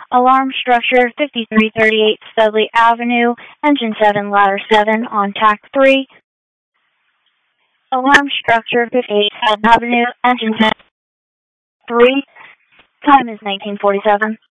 Alarm structure 5338 Studley Avenue, engine 7, ladder 7 on tack 3. Alarm structure 58 Avenue, engine 7, 3. Time is 1947.